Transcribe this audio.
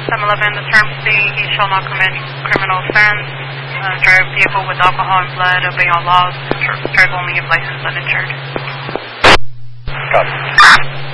711, the term C, he shall not commit criminal offense, drive vehicle with alcohol and blood, obey all laws, drive only if licensed uninsured. Copy.